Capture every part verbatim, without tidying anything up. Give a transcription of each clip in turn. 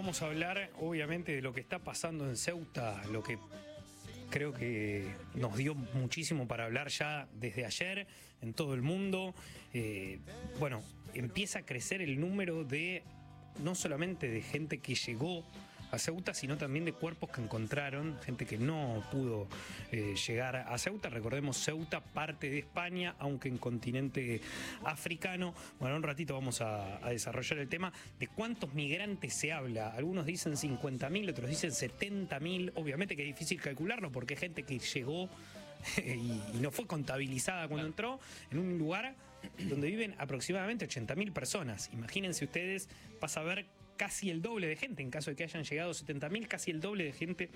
vamos a hablar obviamente de lo que está pasando en Ceuta, lo que creo que nos dio muchísimo para hablar ya desde ayer en todo el mundo. Eh, bueno, empieza a crecer el número de, no solamente de gente que llegó a Ceuta, sino también de cuerpos que encontraron, gente que no pudo eh, llegar a Ceuta. Recordemos, Ceuta, parte de España, aunque en continente africano. Bueno, un ratito vamos a, a desarrollar el tema de cuántos migrantes se habla. Algunos dicen cincuenta mil, otros dicen setenta mil. Obviamente que es difícil calcularlo porque hay gente que llegó y, y no fue contabilizada cuando entró en un lugar donde viven aproximadamente ochenta mil personas. Imagínense ustedes, pasa a ver casi el doble de gente, en caso de que hayan llegado setenta mil, casi el doble de gente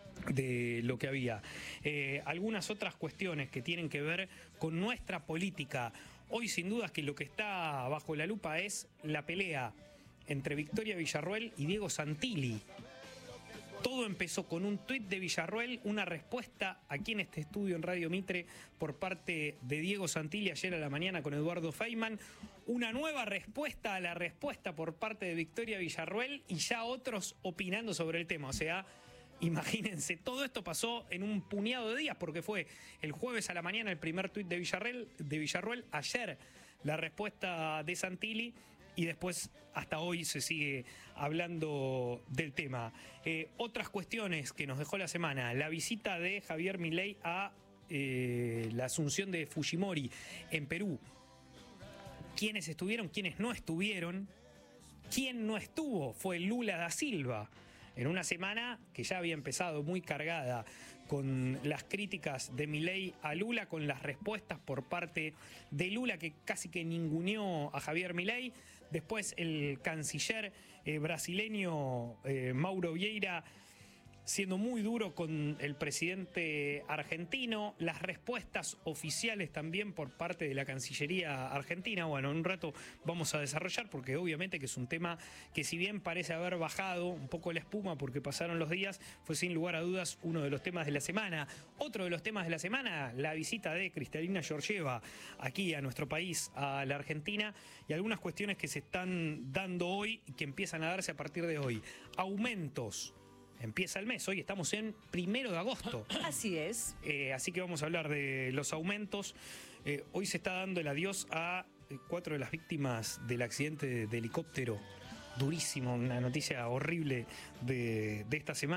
de lo que había. Eh, algunas otras cuestiones que tienen que ver con nuestra política. Hoy sin dudas que lo que está bajo la lupa es la pelea entre Victoria Villarruel y Diego Santilli. Todo empezó con un tuit de Villarruel, una respuesta aquí en este estudio en Radio Mitre por parte de Diego Santilli ayer a la mañana con Eduardo Feynman, una nueva respuesta a la respuesta por parte de Victoria Villarruel y ya otros opinando sobre el tema. O sea, imagínense, todo esto pasó en un puñado de días porque fue el jueves a la mañana el primer tuit de Villarruel, de Villarruel, ayer la respuesta de Santilli. Y después, hasta hoy, se sigue hablando del tema. Eh, otras cuestiones que nos dejó la semana. La visita de Javier Milei a eh, la asunción de Fujimori en Perú. ¿Quiénes estuvieron? ¿Quiénes no estuvieron? ¿Quién no estuvo? Fue Lula da Silva. En una semana que ya había empezado muy cargada con las críticas de Milei a Lula, con las respuestas por parte de Lula, que casi que ninguneó a Javier Milei. Después el canciller eh, brasileño eh, Mauro Vieira siendo muy duro con el presidente argentino, las respuestas oficiales también por parte de la Cancillería argentina. Bueno, en un rato vamos a desarrollar porque obviamente que es un tema que, si bien parece haber bajado un poco la espuma porque pasaron los días, fue sin lugar a dudas uno de los temas de la semana. Otro de los temas de la semana, la visita de Cristalina Georgieva aquí a nuestro país, a la Argentina, y algunas cuestiones que se están dando hoy y que empiezan a darse a partir de hoy. Aumentos. Empieza el mes, hoy estamos en primero de agosto. Así es. Eh, así que vamos a hablar de los aumentos. Eh, hoy se está dando el adiós a eh, cuatro de las víctimas del accidente de, de helicóptero. Durísimo, una noticia horrible de, de esta semana.